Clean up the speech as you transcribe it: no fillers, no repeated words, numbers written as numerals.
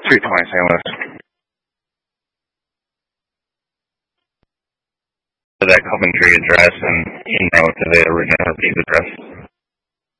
320 St. Louis. To that Coventry address and email to the original Ortiz address.